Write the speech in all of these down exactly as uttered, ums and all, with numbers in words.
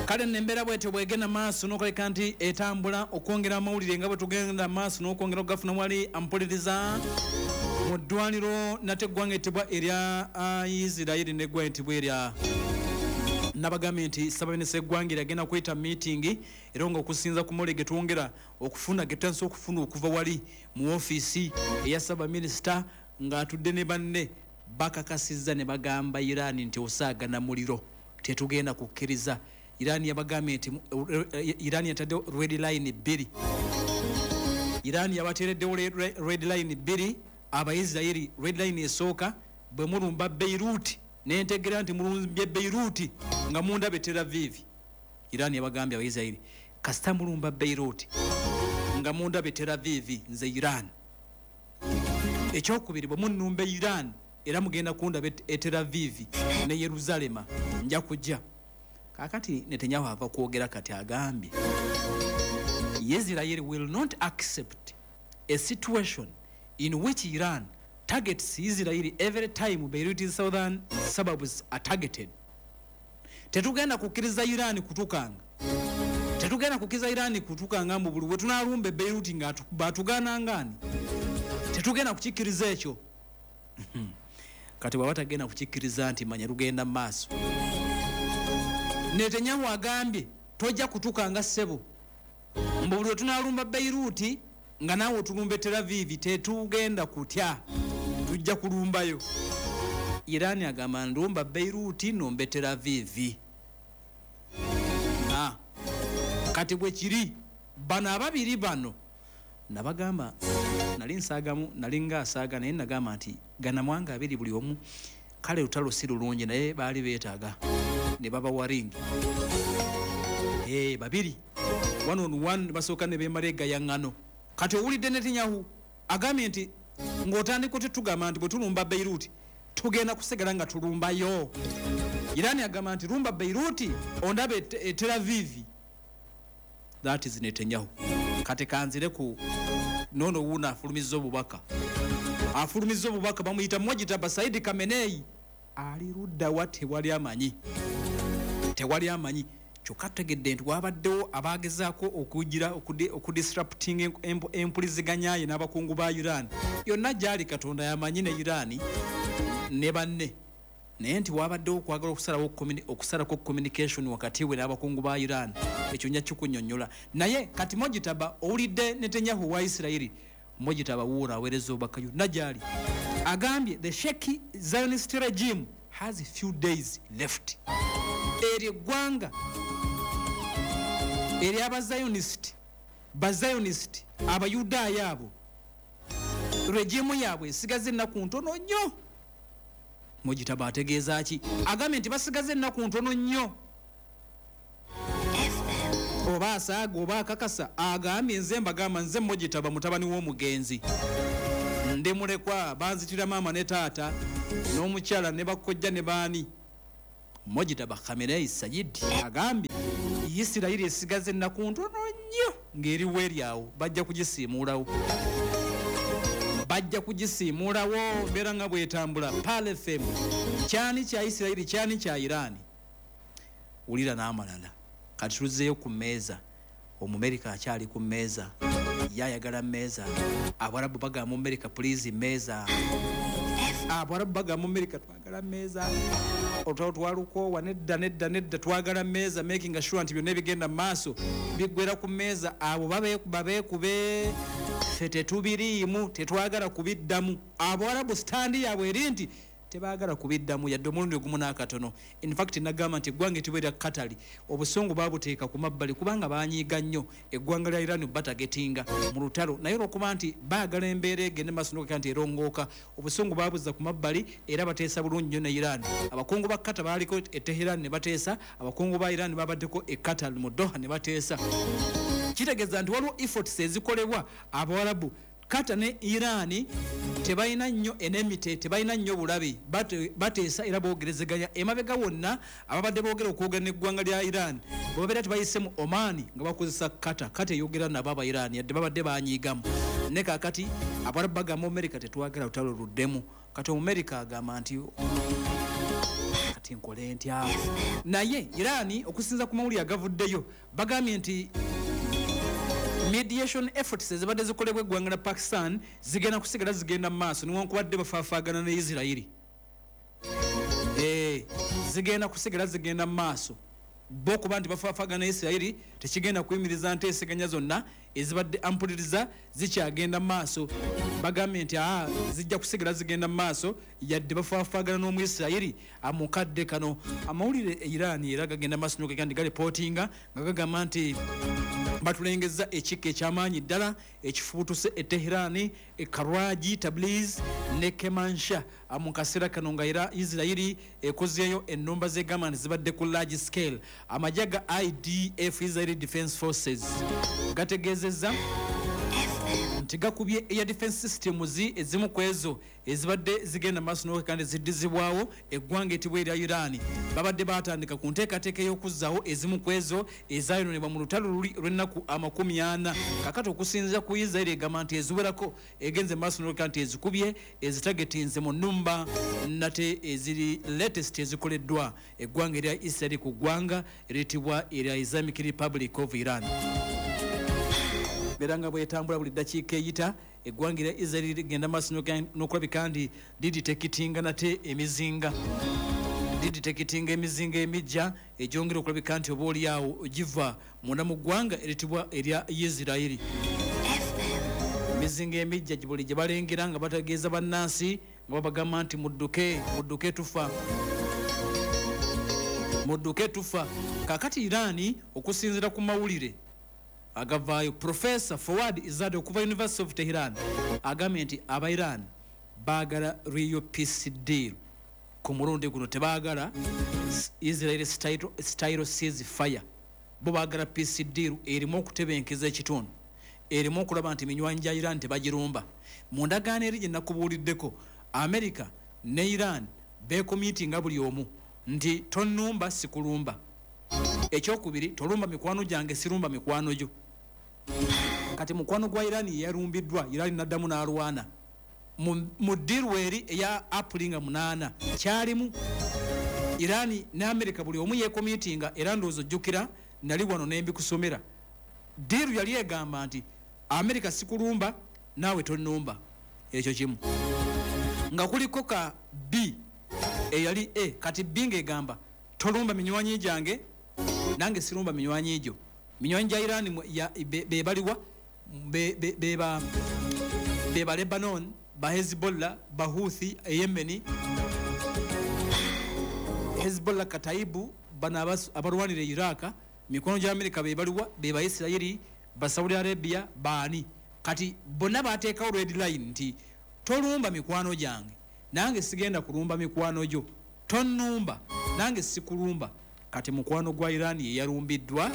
kale nembera bwetyo bwegenda maaso n'okoleka nti etambula okwongera amawulire nga bwe tugenda maaso n'okwongera okugafuna wali ampuliriza mu ddwaliro nate eggwanga ettibwa erya Isirayiri n'eggwanga ettibwa erya nabagambye nti Ssaabaminisita eggwanga eragenda kweta meeting era nga okusinza ku mole getwongera okufuna getanso okufuna okuva wali mu ofiisi eya Ssaabaminisita ng'atudde ne banne bakakasizza ne bagamba Iran nti osaagana muliro tetugenda kukkiriza. Iran yabagambye nti Iran yatadde red line bbiri Iran yabateereddewo red line bbiri Abayisirayiri red line esooka bwe mulumba Beirut n'entegera nti mulumbye Beirut nga mundabe Tel Aviv. Iran yabagambye Abayisirayiri kasita mulumba Beirut nga mundabe Tel Aviv nze Iran ekyokubiri bwe munnumba Iran era mugenda kunda Tel Aviv ne Yeruzalema nja kujja. Kakati Netanyahu ava kwogera kati agambye Israel will not accept a situation in which Iran targets Israel every time Beirut's southern suburbs are targeted. Tetugenda kukkiriza Iran kutukanga tetugenda kukkiriza Iran kutukanga mu buli we tunalumbe Beirut nga batugana ngani tetugenda kukikkiriza ekyo. Kati bw'abatagenda kukikkiriza nti manya lugenda maaso. Netanyahu agambye tojja kutukanga ssebo mbuli we tunalumba Beirut nga naawe otulumbe Tel Aviv tetugenda kutya tujja kulumbayo. Iran agamba ndumba Beirut nombe Tel Aviv. Ah, kati bwe kiri bano ababiri bano nabagamba nali nsaagamu nali ngaasaaga naye nagamba nti gana mwanga abiri buli omu kale lutalo si lulungi naye baali beetaaga ne baba waringi eh babiri one on one basooka ne beemala egayaŋŋano. Kati owulidde Netanyahu agambye nti ng'otandika oti tugamba nti bwe tulumba Beirut tugenda kusigala nga tulumbayo. Iran agamba nti lumba Beirut ondabe Tel Aviv. That is Netanyahu. Kati kanzire ku nono wuna afulumiza obubaka afulumiza obubaka bamuyita Mojitaba Saidi Khamenei ali rudda wa tewali amanyi tewali amanyi kyokka tegedde nti wabaddewo abagezaako okugira okudisrupting empuliziganya n'abakungu ba Iran yonna gyali Katonda yamanyi ne Iran ne banne naye nti wabaddewo okwagala okusalawo okusalako communication wakati we n'abakungu ba Iran ekyo nja kikunnyonnyola. Naye kati Mojitaba owulidde Netanyahu wa Isirayiri Mojitaba wuuna aweereza obubaka yonna gyali agambye the Sheikh Zionist regime has a few days left. Eryo eggwanga eri abazionist bazionist abayudaaya abo regimu yaabwe esigaze ennaku ntono nnyo. Mojitaba ategeeza ki? Agambye nti basigaze ennaku ntono nnyo oba asaaga oba akakasa. Agambye nze mbagamba nze Mojitaba mutabani w'omugenzi ndi mulekwa banzitira maama ne taata n'omukyala ne bakkojja ne baani. Mojitaba Khamenei Sayid agambye Isirayiri esigaze ennaku ntono nnyo ng'eriwo eryawo bajja kugisiimuulawo bajja kugisiimuulawo mbeera nga bwetambula. Pale F M kyani kya Isirayiri kyani kya Iran wulira n'amalala. Kati tuzzeeyo ku mmeeza Omumerika akyali ku mmeeza yayagala mmeeza Abarabu bagamba Omumerika please mmeeza Abarabu bagamba Omumerika twagala mmeeza otwo twalukoowa nedda nedda nedda twagala mmeeza making sure nti byonna bigenda mu maaso biggwera ku mmeeza abo babeekube ffe tetubiriimu tetwagala kubiddamu. Abarabu standi yaabwe eri nti tebaagala kubiddamu yadde omulundi ogumu n'akatono. In fact nagamba nti eggwanga ettibwa erya Katali obusungu baabuteeka ku mabbali kubanga baanyiiga nnyo eggwanga lya Iran batagetinga mu lutalo naye olwokuba nti baagala embeera egende maaso n'okeka nti erongooka obusungu baabuzza ku mabbali era bateesa bulungi nnyo ne Iran. Abakungu ba Qatar baaliko e Tehran ne bateesa abakungu ba Iran babaddeko e Qatar mu Doha ne bateesa. Kitegeeza nti waliwo efforts ezikolebwa Abawarabu Qatar ne Iran tebalina nnyo enemite tebalina nnyo bulabe bateesa era boogerezeganya emabega wonna ababadde boogera okwogera n'eggwanga lya Iran bobeera tebayise mu Oman nga bakozesa Qatar. Qatar eyogera nabo aba Iran yadde babadde banyiigamu ne kaakati Abarabu bagamba Amerika tetwagala lutalo luddemu. Kati Amerika agamba nti kati nkole ntya naye Iran okusinza ku mawulire agavuddeyo bagambye nti mediation efforts ezibadde zikolebwa eggwanga la Pakistan zigenda kusigala zigenda mu maaso newankubadde bafaafaagana ne Israeli eh zigenda kusigala zigenda mu maaso bo kuba nti bafaafaagana ne Israeli tekigenda kuyimiriza nteeseganya zonna ezibadde ampuliriza zikyagenda mu maaso bagambye nti ah zijja kusigala zigenda mu maaso yadde bafaafaagana n'omu Israeli amukadde kano amawulire e Iran era gagenda mu maaso n'okugenda galipotinga nga gagamba nti batulengeza ekika ekyamaanyi ddala ekifuutuse e Tehran e Karaji Tabriz ne Kermanshah mu kaseera kano nga era Israeli ekozeeyo ennumba z'egamba nti zibadde ku large scale amajja ga I D F Israeli Defense Forces gategeezezza nti gakubye air defense systems ezimu ku ezo ezibadde zigenda maaso n'okandi ziddizibwawo eggwanga etibwa erya Iran babadde batandika ku nteekateeka y'okuzzaawo ezimu ku ezo ezaayononebwa mu lutalo luli lw'ennaku amakumi ana kakati okusinziira ku Israeli egamba nti eziwerako egenze maaso n'okandi ezikubye ezitagetinze mu nnumba nate eziri latest ezikoleddwa eggwanga erya Israeli ku ggwanga eryitibwa erya Islamic Republic of Iran beranga bwetambula buli dakiika eyita eggwanga erya Israeli ligenda maaso n'okulabika nti liditekitinga nate emizinga liditekitinga emizinga emijja egyongera okulabika nti oba oliawo giva munda mu ggwanga eritibwa erya Israeli emizinga emijja buli gye balengera nga bategeeza bannansi nga babagamba nti mudduke mudduke tufa mudduke tufa kakati Iran okusinziira ku mawulire agavaayo Professor Fawad Izad okuva University of Tehran agambye nti aba Iran baagala real peace deal ku mulundi guno tebaagala Israeli style, style ceasefire bo baagala peace deal erimu okutebenkeza ekitundu erimu okulaba nti minywanyi gya Iran tebagirumba mu ndagaano eri gye nakubuuliddeko America ne Iran beekomitinga buli omu nti tonnumba sikulumba ekyokubiri tolumba mikwano gyange sirumba mikwano gyo kati mukwano gwa Iran yarumbiddwa Iran naddamu n'alwana mu diru eri eya apulinga munana kyalimu Iran ne America buli omu yeekomitinga era ndowooza ojjukira nali wano nembikusomera diru yali egamba nti America sikulumba naawe tonnumba ekyo kimu nga kuliko ka B eyali A kati B ng'egamba tolumba minywanyi gyange nange sirumba minywanyi egyo minywanyi gya Iran bebaliwa beba beba Lebanon ba Hezbollah ba Houthi Yemen Hezbollah Kataibu bana abarwanire Iraq mikono gya America bebaliwa beba Israeli ba Saudi Arabia bani kati bonna bateekawo red line nti tolumba mikwano gyange nange sigenda kulumba mikwano gyo tonnumba nange sikulumba kati mukwano gwa Iran ye yarumbiddwa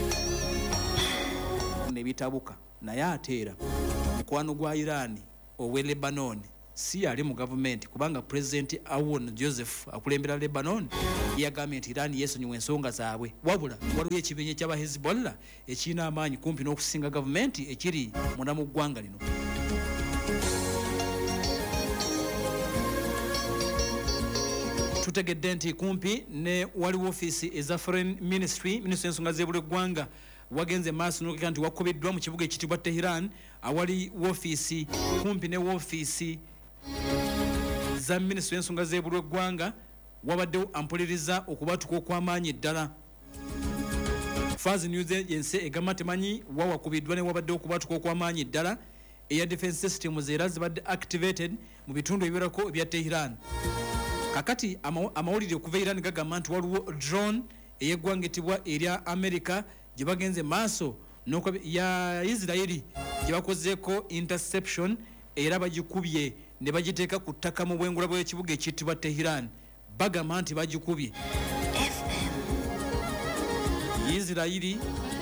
ne bitabuka naye ateera mukwano gwa Iran owe Lebanon si ali mu government kubanga President Aoun Joseph akulembera Lebanon yagambye nti Iran yesonyiwa ensonga zaabwe wabula waliwo ekibenye ky'aba Hezbollah ekirina amaanyi kumpi n'okusinga government ekiri munda mu ggwanga lino tutegedde nti kumpi ne waliwo office eza foreign ministry ministry ensonga z'ebule ggwanga wagenze maaso n'okeka nti wakubiddwa mu kibuga ekitibwa Tehran awali office kumpi ne office za ministry ensonga z'ebule ggwanga wabaddewo ampuliriza okubatuka okw'amaanyi ddala Faz News Agency egamba temanyi wawakubiddwa ne wabaddewo okubatuka okw'amaanyi ddala air defense systems era zibadde activated mu bitundu ebirako ebya Tehran kakati amawulire okuva Iran gagamba nti waliwo drone eyeggwanga etibwa erya America gye bagenze maaso ya Israeli gye bakozeeko interception era bagikubye ne bagiteeka ku ttaka mu bwengula bw'ekibuga ekiyitibwa Tehran bagamba nti bagikubye Israeli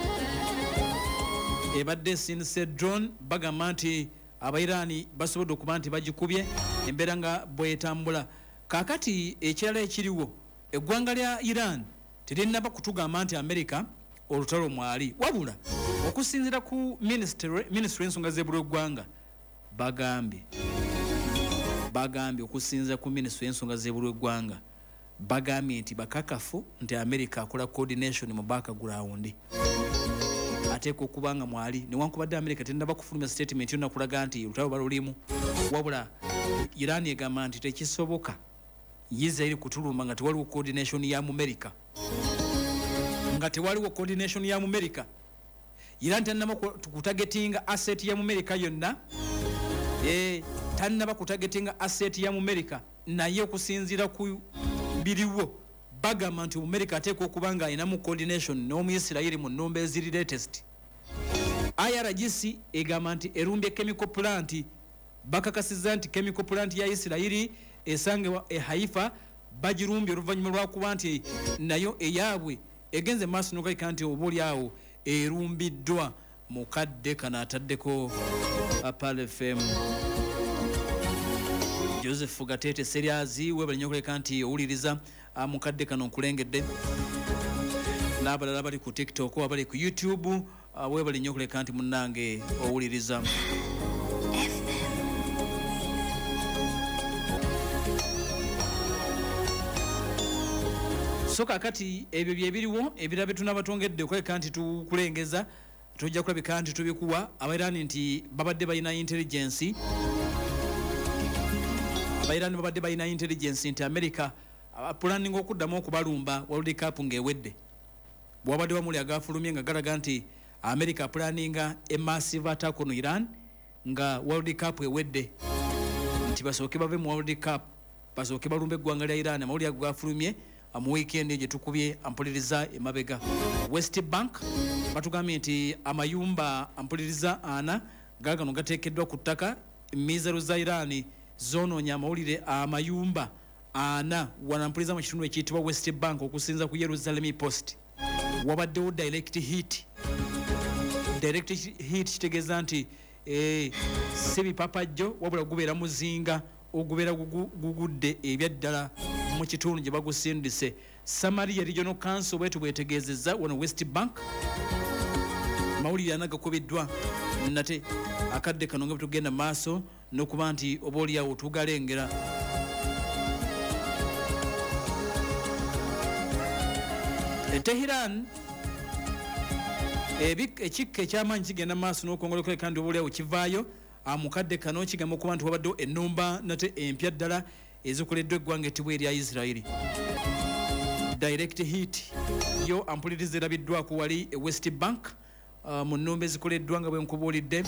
ebadde sinise drone bagamba nti abairani basobodde okuba nti bagikubye embeera nga bwetambula kakati ekirala ekiriwo eggwanga lya Iran terinnaba kutugamba nti America olutalo mwali wabula okusinziira ku ministry ministry ensonga z'ebule ggwanga bagambye bagambye okusinziira ku ministry ensonga z'ebule ggwanga bagambye nti bakakafu nti America akola coordination mu background ateeka okuba nga mwali newankubadde America tennaba kufulumya statement yonna kulaga nti olutalo balulimu wabula Iran egamba nti tekisoboka Israel kutulumba nga tewaliwo coordination ya mu America nga tewaliwo coordination ya mu America Iran tannaba kutagetinga asset ya mu America yonna eh tannaba kutagetinga asset ya mu America naye okusinzira ku biriwo bagamba nti America ateeka okuba nga alina mu coordination n'omu Israel mu nnumba eziri latest I R G C egamba nti erumbye chemical plant bakakasiza nti chemical plant ya Israel esange e Haifa bagirumbye oluvannyuma lwakuba nti nayo eyabwe egenze maaso n'okalika nti obuli awo erumbiddwa mukadde kana ataddeko Apal F M Joseph Gatete Seriazi webali nyokoleka nti owuliriza mukadde kano nkulengedde n'abalala bali ku TikTok abali ku YouTube webali nyokoleka nti munnange owuliriza so kakati ebyo byebiriwo ebirabe tunabatongedde okoleka nti tukulengeza tujja kulabika nti tubikuwa abairani nti babadde balina intelligence abairani babadde balina intelligence nti America planning okuddamu okubalumba World Cup ng'ewedde bwabadde bamuli agafulumye nga galaga nti America planninga a massive attack on Iran nga World Cup ewedde nti basooke bave mu World Cup basooke balumbe eggwanga lya Iran amawuli agafulumye mu weekend gye tukubye ampuliriza emabega West Bank batugambye nti amayumba ampuliriza ana gagano gateekeddwa ku ttaka mizero za Iran zononya amawulire amayumba ana wanampuliriza mu kitundu ekiyitibwa West Bank okusinza ku Jerusalem Post wabaddewo direct hit direct hit kitegeeza nti eh, sebipapajjo wabula gubeera muzinga ogubeera gugudde ebyaddala mu kitundu gye bagusindise Samaria Regional Council bwetu bwetegeezezza wano West Bank mawulire anagakubiddwa nate akadde kano nga tugenda maaso n'okuba nti oba oliawo tugalengera Tehran ekikka ekyamaanyi kigenda maaso n'okwongera kandi oba oliawo kivaayo amukadde kano kigamba okuba nti wabaddewo ennumba nate empya ddala ezikoleddwa eggwanga ettibwa erya Israeli direct hit yo ampuliriza erabiddwako wali e West Bank uh, mu nnumba ezikoleddwa nga bwe nkubuulidde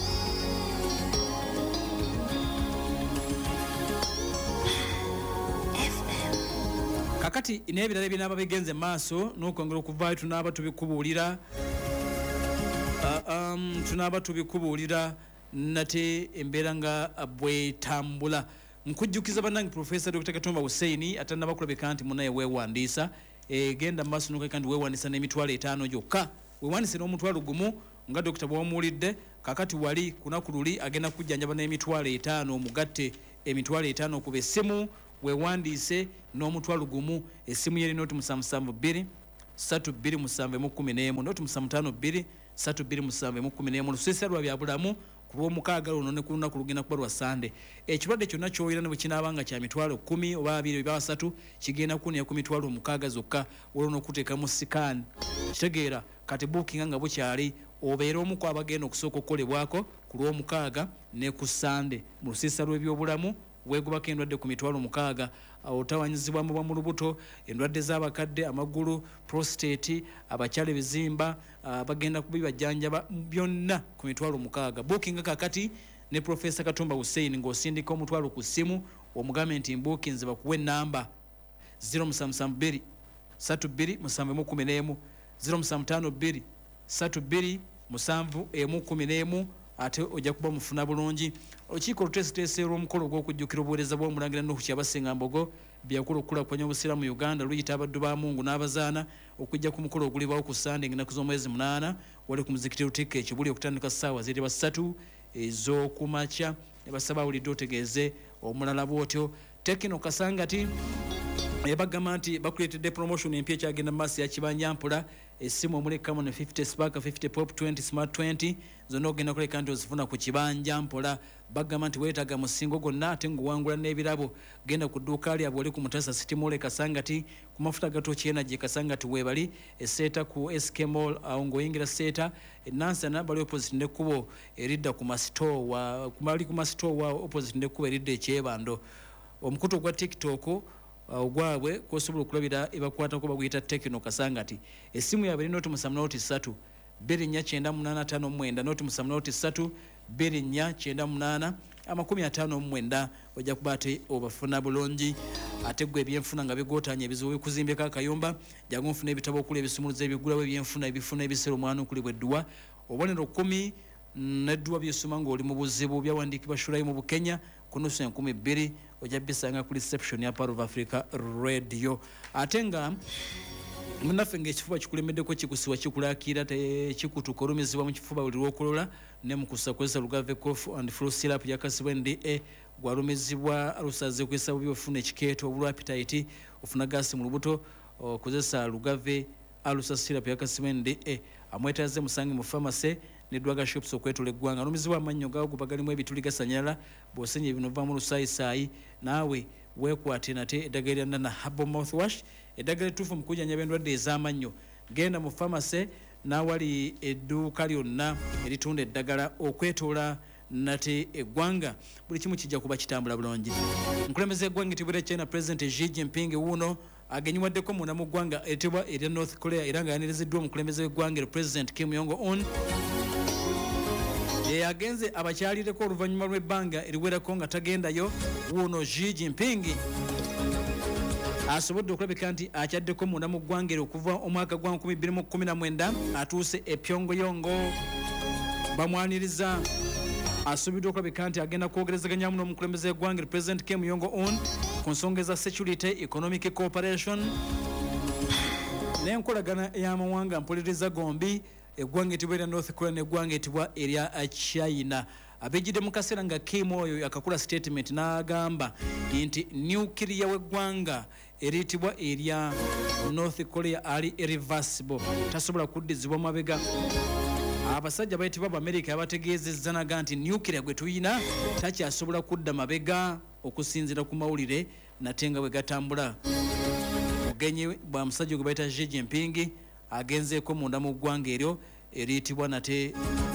kakati n'ebirala binaaba bigenze maaso n'okwongera okuvaayo tunaaba tubikubuulira uh, um, tunaaba tubikubuulira nate embeera nga bwetambula nkujjukiza bannange Professor Doctor Katumba Hussein atannaba kulabika nti munaye weewandiisa egenda maaso n'okaleka nti weewandiisa n'emitwalo etaano gyokka weewandise n'omutwalo gumu nga Doctor bw'omuwulidde kakati wali kunaku luli agenda kujjanjaba n'emitwalo etaano omugatte emitwalo etaano kuba essimu weewandiise n'omutwalo gumu essimu yeri noti musanvu musanvu bbiri ssatu bbiri musanvu emu kkumi n'emu noti musanvu ttaano bbiri ssatu bbiri musanvu emu kkumi n'emu lusiisira lwa byabulamu ku lw'omukaaga luno ne ku lunaku lugenda kuba lwa Sande ekirwadde kyonna ky'oyira ne bwe kinaabanga kya mitwalo kkumi oba abiri oba asatu kigenda kuneya ku mitwalo omukaaga zokka olwo n'okuteekamu sikaani kitegeera kati bookinga nga bukyali obeera omu ku abagenda okusooka okukolebwako ku lw'omukaaga ne ku Sande mu lusiisira lw'ebyobulamu weegubako endwadde ku mitwalo mukaaga otawanyizibwamu bwa mu lubuto endwadde z'abakadde amagulu prostate abakyala ebizimba bagenda kubibajjanjaba byonna ku mitwalo mukaaga bookinga kakati ne Professor Katumba Hussein ng'osindika omutwalo ku ssimu omugambe nti mbookinze bakuwa ennamba zero musanvu musanvu bbiri ssatu bbiri musanvu emu kkumi n'emu zero musanvu ttaano bbiri ssatu bbiri musanvu emu kkumi n'emu ate ojja kuba mufuna bulungi olukiiko luteeseteese olw'omukolo gw'okujjukira obuweereza bw'omulangira Nuhu Kyabasinga Mbogo byakola okukulakulanya obusiraamu mu Uganda luyita abaddu ba Mungu n'abazaana okujja ku mukolo ogulibwawo ku Sande ennaku z'omwezi munaana wali ku muzikiti Lutikka ekibuli okutandika ssaawa ziri basatu ez'okumakya ne basaba awulidde otegeeze omulala bw'otyo Tekino Kasangati ebagamba nti bakuleetedde promotion empya ekyagenda mu maaso ya Kibanyampula essimu omuli Camon fifty Spark fifty Pop twenty Smart twenty zonna ogenda kuleka nti ozifuna ku kibanja mpola bagamba nti weetaaga musingo gonna ate nguwangula n'ebirabo genda ku dduuka lyabwe oli ku Mutasa City Mall Kasangati ku mafuta gatoki energy Kasangati weebali eseeta ku S K Mall awo ng'oyingira seeta enansana bali opposite n'ekkubo eridda ku masitoo wa kumali ku masitoo wa opposite n'ekkubo eridda ekyebando omukutu gwa TikTok ogwabwe kosobola okulabira ebakwatako baguyita Tekno Kasangati essimu yabwe eri noti musanvu noti ssatu bbiri nnya kyenda munaana ttaano mu mwenda noti musanvu noti ssatu bbiri nnya kyenda munaana amakumi ataano mu mwenda ojja kuba ate obafuna bulungi ate gwe ebyenfuna nga bigootanya ebizibu bikuzimbeko akayumba jangu nfuna ebitabo okuli ebisumuluzo ebigulawo ebyenfuna ebifuna ebiseera omwana okuli bwedduwa obubonero kkumi n'edduwa byesoma ng'oli mu buzibu byawandiikibwa shulayi mu Bukenya kunusu enkumi bbiri ojja bisanga ku reception ya Power of Africa Radio ate nga munaffe ng'ekifuba kikulemeddeko kikusiwa kikulaakira tekikutuka olumizibwa mu kifuba buli lw'okolola ne mu kusakozesa lugave cough and flu syrup yakasibwa N D A gwalumizibwa lusaze kwesa bubi ofuna ekikeeto obulwa appetite ofuna gasi mu lubuto okozesa lugave alusa syrup yakasibwa N D A amwetaaze musange mu pharmacy ne drug shops okwetula eggwanga olumizibwa amannyo gawo gubagalimu ebituli gasanyala bw'osenye ebino va mu lusaayisayi naawe weekwate nate eddagala lya Nana Herbal Mouthwash eddagala ettuufu mu kujjanjaba endwadde ez'amannyo genda mu pharmacy n'awali edduuka lyonna eritunda eddagala okwetoola nate eggwanga buli kimu kijja kuba kitambula bulungi nkulembeza eggwanga etibwera China President Xi Jinping wuuno agenyiwaddeko munda mu ggwanga eritibwa erya North Korea era nga yaniriziddwa omukulembeze w'eggwanga President Kim Jong-un yagenze abakyalireko oluvannyuma lw'ebbanga eriwerako nga tagendayo wuuno Xi Jinping asobodde okulabika nti akyaddeko munda mu ggwanga eryo okuva omwaka gwa nkumi bbiri mu kkumi na mwenda atuuse e Pyongyang bamwaniriza asubiddwa okulabika nti agenda kwogerezaganya muno omukulembeze w'eggwanga President Kim Jong-un ku nsonga za security economic cooperation n'enkolagana ey'amawanga mpuliriza gombi eggwanga etibwa erya North Korea n'eggwanga etibwa erya China abejjidde mu kaseera nga Kim oyo yakakula statement n'agamba nti nuclear w'eggwanga eriyitibwa erya North Korea ali irreversible tasobola kuddizibwa mabega abasajja bayitibwa America abategeezezza naga nti nuclear gwe tuyina takyasobola kudda mabega okusinziira ku mawulire nate nga bwe gatambula mugenyi bwa musajja gwe bayita Xi Jinping agenzeeko munda mu ggwanga eryo eriyitibwa nate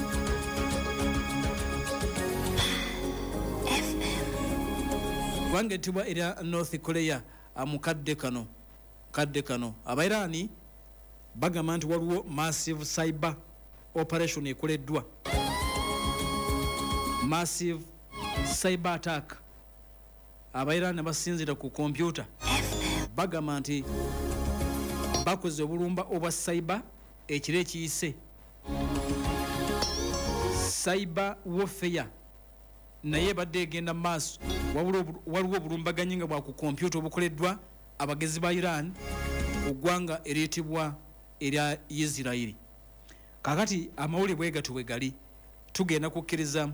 ggwanga etibwa erya North Korea amukadde kano kadde kano abairani bagamba nti waliwo massive cyber operation ekoleddwa massive cyber attack abairani basinzira ku kompyuta bagamba nti bakoze obulumba obwa cyber ekiro ekiyise cyber warfare naye badde egenda maaso waliwo obulumbaganyi nga bwa ku kompyuta obukoleddwa abagezi ba Iran ku ggwanga eriyitibwa erya Israeli kakati amawulire bwe gatyo bwe gali tugenda kukkiriza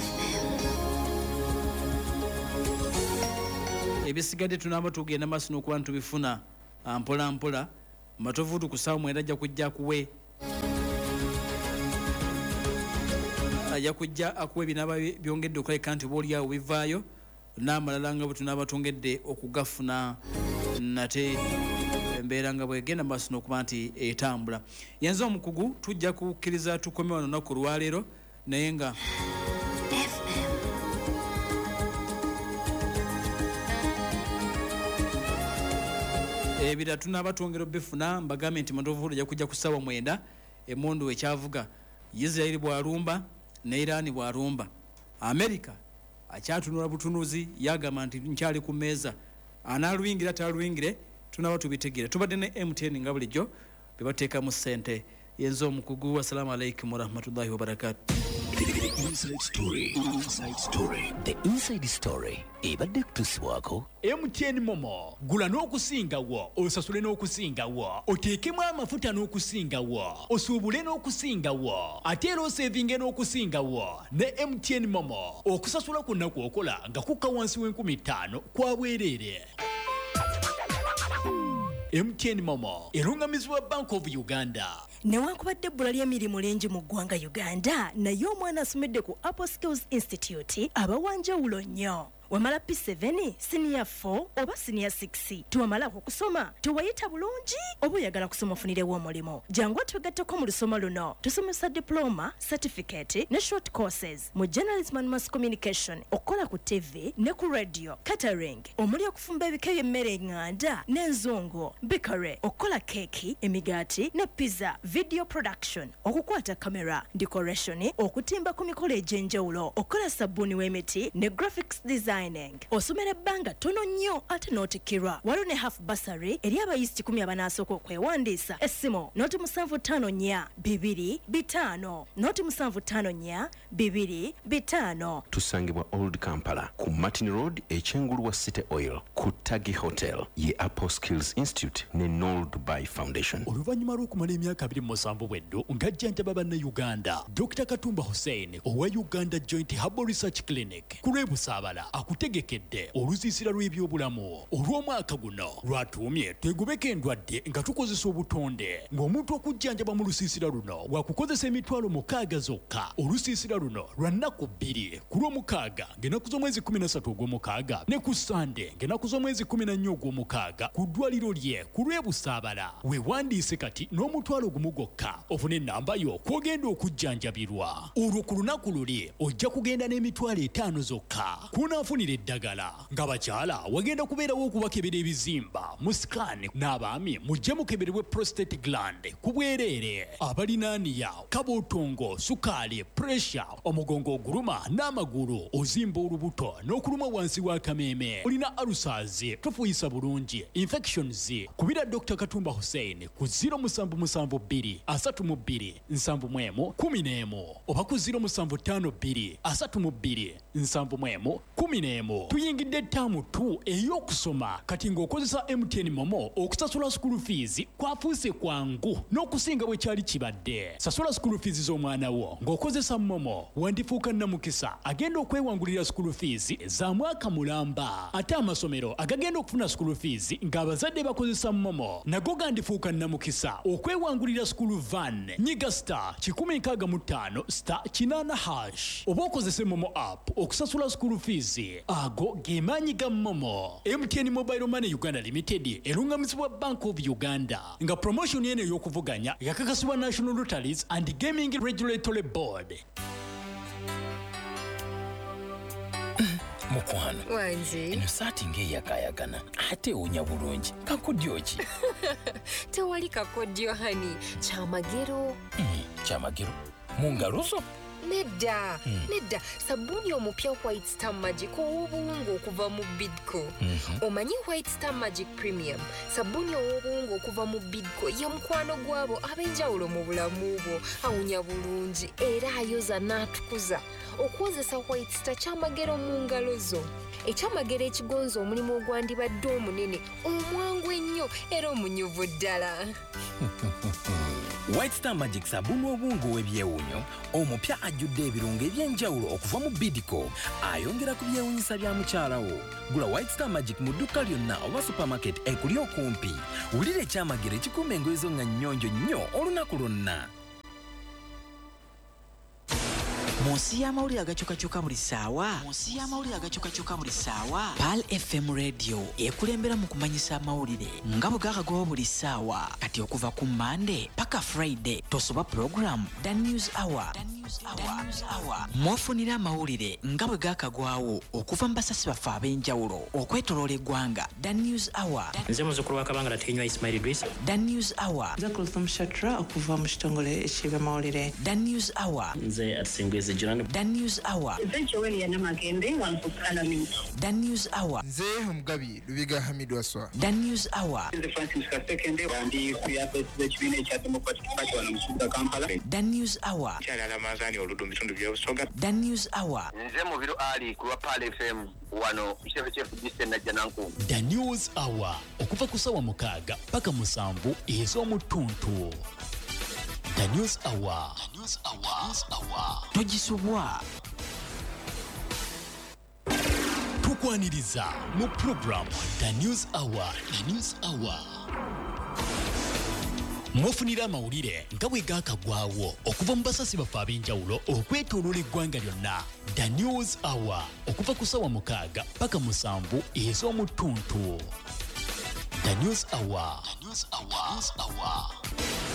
ebisigadde tunaaba tugenda maaso n'okuba ntubifuna mpola mpola matovutu ku ssaawa mwenda ajja kujja kuwe ajja kujja akuwa ebinaaba byongedde okulabika nti boolyawo bivaayo n'amalala nga bwe tunaaba tongedde okugafuna nate embeera nga bwegenda maaso n'okuba nti etambula yenza omukugu tujja kukkiriza tukome wano naku lwaleero naye nga ebira tunaaba twongera obifuna mbagambe nti Matovutu ajja kujja ku ssaawa mwenda emundu ekyavuga Israeli bw'alumba ne Iran bw'alumba America akyatunula butunuzi yagamba nti nkyali ku mmeeza analwingira talwingire tunaaba tubitegere tubadde ne M T N nga bulijjo bebateeka mu ssente yenza omukugu assalamu alaikum warahmatullahi wabarakatuh. Inside story. Inside story. The inside story. Ebadde kutusibwako M T N Momo. Gula n'okusingawo, osasule n'okusingawo, oteekemu amafuta n'okusingawo, osuubule n'okusingawo, ate era osevinge n'okusingawo ne M T N Momo. Okusasula kwonna kw'okola nga kukka wansi w'enkumi ttaano kwa bwereere. M T N Momo erungamizibwa Bank of Uganda. Newankubadde ebbula ly'emirimu lingi mu ggwanga Uganda, naye omwana asomedde ku Apple Skills Institute abawanjawulo nnyo. Wamala P seven, Senior four oba Senior six. Tuwamala okusoma, tuwayita bulungi oba oyagala kusoma ofunirewo omulimo. Jangu twegatteko mu lusoma luno. Tusomesa diploma, certificate ne short courses mu journalism and mass communication, okukola ku T V ne ku radio, catering, omuli okufumba ebika by'emmere enganda n'enzungu, bakery, okukola keki, emigaati ne pizza, video production, okukwata kamera, decoration, okutimba ku mikolo egy'enjawulo, okukola sabbuuni w'emiti ne graphics design. Osomera ebbanga tono nnyo ate n'otikirwa. Waliwo ne half bursary eri abayizi kikumi abanasooka okwewandiisa. Essimu noti musanvu ttaano nnya bibiri bitaano noti musanvu ttaano nnya bibiri bitaano. Tusangibwa Old Kampala ku Martin Road ekyengulu wa City Oil ku Tagi Hotel ye Apple Skills Institute ne Noel Dubai Foundation. Oluvannyuma lw'okumala emyaka abiri mu musanvu bweddu ng'ajjanjaba bannayuganda, Doctor Katumba Hussein owa Uganda Joint Herbal Research Clinic ku Lwebusaabala akutegekedde olusiisira lw'ebyobulamu olw'omwaka guno lwatuumye twegobeko endwadde nga tukozesa obutonde, ng'omuntu okujjanjaba mu lusiisira luno wakukozesa emitwalo mukaaga zokka. Olusiisira luno lwa nnaku bbiri, ku lw'omukaaga ng'ennaku z'omwezi kumi na ssatu ogw'omukaaga ne ku Sande ng'ennaku z'omwezi kumi na nnya ogw'omukaaga ku ddwaliro lye ku Lwebusaabala. Weewandiise kati n'omutwalo gumu gwokka ofune ennamba yo kw'ogenda okujjanjabirwa. Olwo ku lunaku luli ojja kugenda n'emitwalo etaano zokka. Kunafunira eddagala ng'abakyala wagenda kubeerawo okubakebera ebizimba mu scan, n'abaami mujje mukeberebwe prostate gland ku bwereere, abalinaaniya, kabootongo, sukaali, pressure, omugongo oguluma n'amagulu, ozimba olubuto n'okuluma wansi w'akameeme, olina ulcers, tofuuyisa bulungi, infections. Kubira Doctor Katumba Hussein ku zero musanvu musanvu bbiri asatu mu bbiri nsanvu mu emu kumi n'emu oba ku zero musanvu ttaano bbiri asatu mu bbiri nsanvu mu emu kumi n'emu. Tuyingidde ttaamu tu ey'okusoma kati ng'okozesa M T N Momo okusasula school fees kwafuuse kwangu n'okusinga bwe kyali kibadde. Sasula school fees z'omwana wo ng'okozesa Momo, wandifuuka nnamukisa agenda okwewangulira school fees za mwaka mulamba. Ate amasomero agagenda okufuna school fees ng'abazadde bakozesa Momo nago gandifuuka nnamukisa okwewangulira school van. Nyiga star kikumi nkaaga mu ttaano star kinaana hash oba okozese Momo app okusasula school fees. Ago gemaanyi ga Momo. M T N Mobile Money Uganda Limited erungamizibwa Bank of Uganda nga promotion yene ey'okuvuganya yakakasibwa National Lotteries and Gaming Regulatory Board. Mukwano Wanji eno saati ng'eyakayagana ate ewunya bulungi. Kakodyo ki? tewali kakodyo hani, kyamagero. Mm, kyamagero mu ngalo zo? Nedda, mm. nedda, sabuni omupya White Star Magic ow'obuwungu okuva mu Bidco. Mm-hmm. Omanyi White Star Magic Premium, sabuni ow'obuwungu okuva mu Bidco ye mukwano gwabo ab'enjawulo mu bulamu bwo, awunya bulungi era ayoza n'atukuza. Okukozesa White Star kyamagero mu ngalo zo. Ekyamagero ekigonza omulimu ogwandibadde omunene, omwangu ennyo era omunyuvu ddala. White Star Magic sabuni obungu w'ebyewunyo omupya ajjudde ebirungo eby'enjawulo okuva mu Bidco, ayongera ku byewunyisa bya mukyala wo. Gula White Star Magic mu dduuka lyonna oba supermarket ekuli okumpi. Wulira ekyamagero ekikuuma engoye zo nga nnyonjo nnyo olunaku lwonna. Munsi y'amawulire agakyukakyuka buli ssaawa munsi y'amawulire agakyukakyuka buli ssaawa Pal F M Radio ekulembera mu kumanyisa amawulire nga bwe gaakagawa buli ssaawa. Kati okuva ku Monday paka Friday tosoba program The News Hour. Mwafunira amawulire nga bwe gaakagwawo okuva mu basasi baffe ab'enjawulo okwetoloola eggwanga. The News Hour. Nze muzzukulu wa Kabangala Tinywa Ismail Idris. The News Hour. Nze Kulthum Shatra okuva mu kitongole eky'amawulire. The News Hour. Nze Atsingweze Jirani. The News Hour. Eventually Namagende wano ku Parliament. The News Hour. Nze Mugabi Lubiga Hamidu Aswa. The News Hour. Nze Francis Kasekende wandi kuyape ekibiina ekya Democratic Party wano mu kibuga Kampala. The News Hour. Kyala Ramazani oludu mu bitundu by'obusoga. The News Hour. Nze Mubiru Ali ku Pal F M wano Chief Chief Distant na Jananku. The News Hour okuva ku ssaawa mukaaga paka musanvu ez'omutuntu. The News Hour. The News Hour. News Hour. Togisubwa. Tukwaniriza mu program The News Hour. The News Hour. mwofunira amawulire nga bwe gaakagwawo okuva mu basasi baffe ab'enjawulo okwetooloola eggwanga lyonna. The News Hour okuva ku ssaawa mukaaga paka musanvu ez'omu ttuntu. The News Hour. The News Hour.